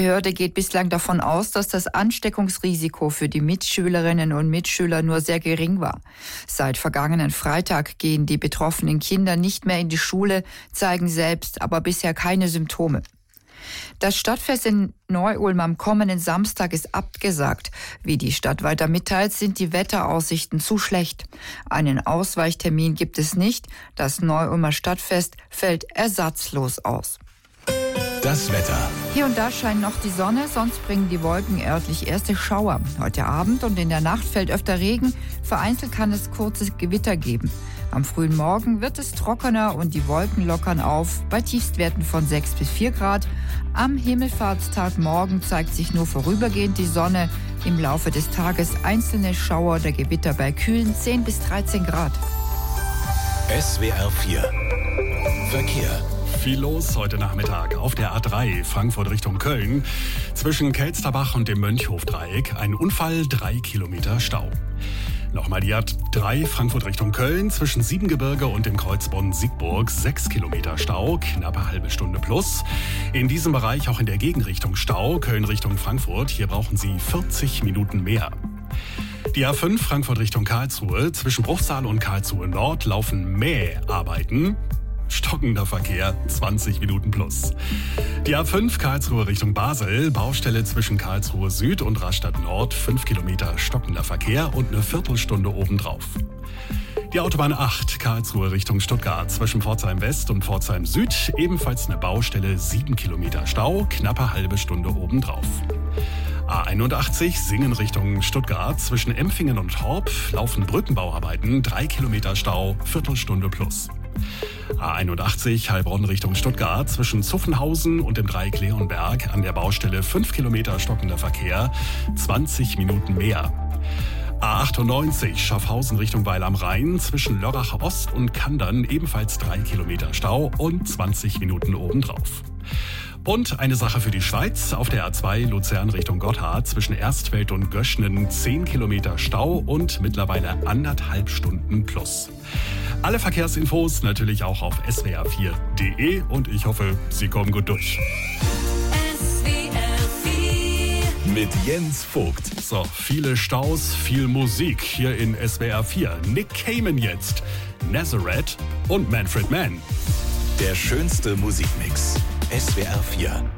Behörde geht bislang davon aus, dass das Ansteckungsrisiko für die Mitschülerinnen und Mitschüler nur sehr gering war. Seit vergangenen Freitag gehen die betroffenen Kinder nicht mehr in die Schule, zeigen selbst aber bisher keine Symptome. Das Stadtfest in Neu-Ulm am kommenden Samstag ist abgesagt. Wie die Stadt weiter mitteilt, sind die Wetteraussichten zu schlecht. Einen Ausweichtermin gibt es nicht. Das Neu-Ulmer Stadtfest fällt ersatzlos aus. Das Wetter. Hier und da scheint noch die Sonne, sonst bringen die Wolken örtlich erste Schauer. Heute Abend und in der Nacht fällt öfter Regen. Vereinzelt kann es kurze Gewitter geben. Am frühen Morgen wird es trockener und die Wolken lockern auf, bei Tiefstwerten von 6 bis 4 Grad. Am Himmelfahrtstag morgen zeigt sich nur vorübergehend die Sonne. Im Laufe des Tages einzelne Schauer oder Gewitter bei kühlen 10 bis 13 Grad. SWR 4 Verkehr. Viel los heute Nachmittag auf der A3 Frankfurt Richtung Köln. Zwischen Kelsterbach und dem Mönchhofdreieck ein Unfall, 3 Kilometer Stau. Nochmal die A3 Frankfurt Richtung Köln. Zwischen Siebengebirge und dem Kreuz Bonn-Siegburg 6 Kilometer Stau, knappe halbe Stunde plus. In diesem Bereich auch in der Gegenrichtung Stau, Köln Richtung Frankfurt. Hier brauchen Sie 40 Minuten mehr. Die A5 Frankfurt Richtung Karlsruhe. Zwischen Bruchsal und Karlsruhe Nord laufen Mäharbeiten. Stockender Verkehr, 20 Minuten plus. Die A5 Karlsruhe Richtung Basel, Baustelle zwischen Karlsruhe Süd und Rastatt Nord, 5 Kilometer stockender Verkehr und eine Viertelstunde obendrauf. Die Autobahn 8 Karlsruhe Richtung Stuttgart, zwischen Pforzheim West und Pforzheim Süd, ebenfalls eine Baustelle, 7 Kilometer Stau, knappe halbe Stunde obendrauf. A81 Singen Richtung Stuttgart, zwischen Empfingen und Horb laufen Brückenbauarbeiten, 3 Kilometer Stau, Viertelstunde plus. A81 Heilbronn Richtung Stuttgart, zwischen Zuffenhausen und dem Dreieck Leonberg an der Baustelle 5 Kilometer stockender Verkehr, 20 Minuten mehr. A98 Schaffhausen Richtung Weil am Rhein, zwischen Lörrach Ost und Kandern ebenfalls 3 Kilometer Stau und 20 Minuten obendrauf. Und eine Sache für die Schweiz, auf der A2 Luzern Richtung Gotthard, zwischen Erstfeld und Göschnen 10 Kilometer Stau und mittlerweile 1,5 Stunden plus. Alle Verkehrsinfos natürlich auch auf swr4.de und ich hoffe, Sie kommen gut durch. Mit Jens Vogt. So, viele Staus, viel Musik hier in SWR 4. Nick Cayman jetzt, Nazareth und Manfred Mann. Der schönste Musikmix. SWR 4.